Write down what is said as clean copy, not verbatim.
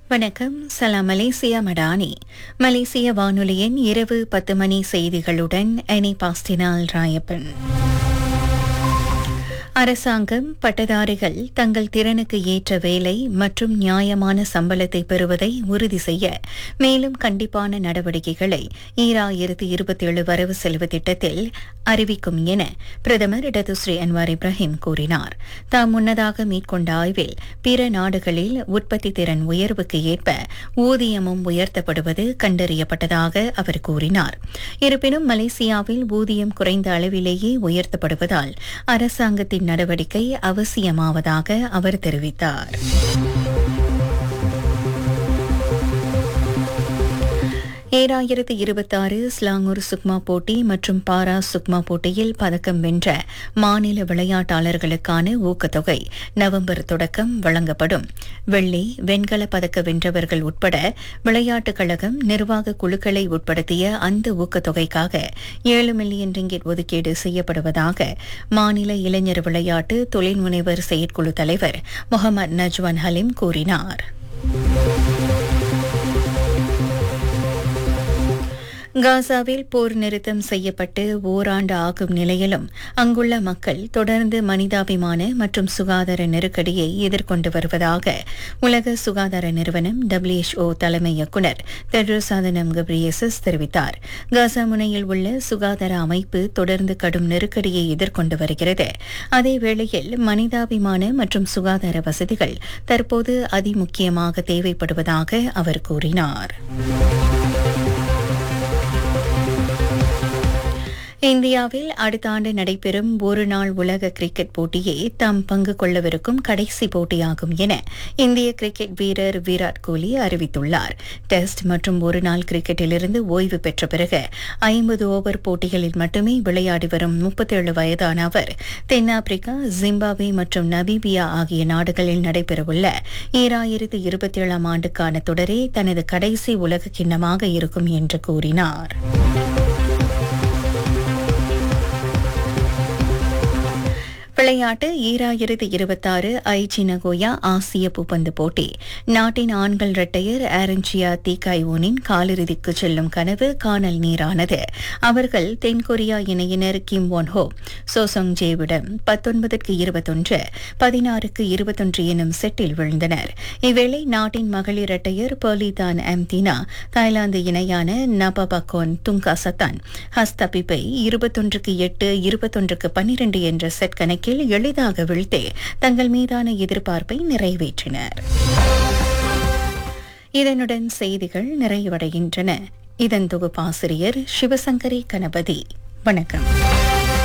வணக்கம். சலாம் மலேசியா மடானி. மலேசிய வானொலியின் இரவு 10 மணி செய்திகளுடன் அனி பாஸ்டினால் ராயப்பன். அரசாங்கம் பட்டதாரிகள் தங்கள் திறனுக்கு ஏற்ற வேலை மற்றும் நியாயமான சம்பளத்தை பெறுவதை உறுதி செய்ய மேலும் கண்டிப்பான நடவடிக்கைகளை 2027 வரவு செலவு திட்டத்தில் அறிவிக்கும் என பிரதமர் டத்துஸ்ரீ அன்வார் இப்ராஹிம் கூறினார். தாம் முன்னதாக மேற்கொண்ட ஆய்வில் பிற நாடுகளில் உற்பத்தி திறன் உயர்வுக்கு ஏற்ப ஊதியமும் உயர்த்தப்படுவது கண்டறியப்பட்டதாக அவர் கூறினார். இருப்பினும் மலேசியாவில் ஊதியம் குறைந்த அளவிலேயே உயர்த்தப்படுவதால் அரசாங்கத்தின் நடவடிக்கை அவசியமாவதாக அவர் தெரிவித்தார். ஏழாயிரத்து 26 ஸ்லாங்கூர் சுக்மா போட்டி மற்றும் பாரா சுக்மா போட்டியில் பதக்கம் வென்ற மாநில விளையாட்டாளர்களுக்கான ஊக்கத்தொகை நவம்பர் தொடக்கம் வழங்கப்படும். வெள்ளி, வெண்கல பதக்க வென்றவர்கள் உட்பட விளையாட்டுக் கழகம் நிர்வாக குழுக்களை உட்படுத்திய அந்த ஊக்கத்தொகைக்காக 7 மில்லியன் ரிங்கிட் ஒதுக்கீடு செய்யப்படுவதாக மாநில இளைஞர் விளையாட்டு தொழில்முனைவர் செயற்குழு தலைவர் முகமது நஜ்வான் ஹலீம் கூறினார். காசாவில் போர் நிறுத்தம் செய்யப்பட்டு ஓராண்டு ஆகும் நிலையிலும் அங்குள்ள மக்கள் தொடர்ந்து மனிதாபிமான மற்றும் சுகாதார நெருக்கடியை எதிர்கொண்டு வருவதாக உலக சுகாதார நிறுவனம் WHO தலைமை இயக்குநர் தெட்ரோஸ் அதனம் கெப்ரியேசஸ் தெரிவித்தார். காசா முனையில் உள்ள சுகாதார அமைப்பு தொடர்ந்து கடும் நெருக்கடியை எதிர்கொண்டு வருகிறது. அதேவேளையில் மனிதாபிமான மற்றும் சுகாதார வசதிகள் தற்போது அதிமுக்கியமாக தேவைப்படுவதாக அவர் கூறினார். இந்தியாவில் அடுத்த ஆண்டு நடைபெறும் ஒருநாள் உலக கிரிக்கெட் போட்டியே தாம் பங்கு கொள்ளவிருக்கும் கடைசி போட்டியாகும் என இந்திய கிரிக்கெட் வீரர் விராட் கோலி அறிவித்துள்ளார். டெஸ்ட் மற்றும் ஒருநாள் கிரிக்கெட்டிலிருந்து ஓய்வு பெற்ற பிறகு 50 ஓவர் போட்டிகளில் மட்டுமே விளையாடி வரும் 37 வயதான அவர் தென்னாப்பிரிக்கா, ஜிம்பாப்வே மற்றும் நமீபியா ஆகிய நாடுகளில் நடைபெறவுள்ள 2027 ஆண்டுக்கான தொடரே தனது கடைசி உலக கிண்ணமாக இருக்கும் என்று கூறினார். விளையாட்டு 2026 ஐச்சி நகோயா ஆசிய பூப்பந்து போட்டி. நாட்டின் ஆண்கள் இரட்டையர் ஆரன்சியா தீகாய்வோனின் காலிறுதிக்கு செல்லும் கனவு காணல் நீரானது. அவர்கள் தென்கொரியா இணையினர் கிம் ஒன் ஹோ சோசோங் ஜேவிடம் 19-21, 16-21 எனும் செட்டில் விழுந்தனர். இவ்வேளை நாட்டின் மகளிர் இரட்டையர் பெர்லிதான் அம்தினா தாய்லாந்து இணையான நபபகோன் துங்கா சத்தான் ஹஸ்தபிப்பை 21-8, 21-12 என்ற செட் கணக்கில் எளிதாக வீழ்த்தி தங்கள் மீதான எதிர்பார்ப்பை நிறைவேற்றினர். இதனுடன் செய்திகள் நிறைவடைகின்றன. இதன் தொகுப்பாசிரியர் சிவசங்கரி கணபதி. வணக்கம்.